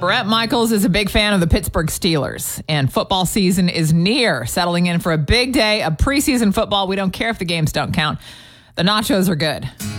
Brett Michaels is a big fan of the Pittsburgh Steelers, and football season is near, settling in for a big day of preseason football. We don't care if the games don't count. The nachos are good.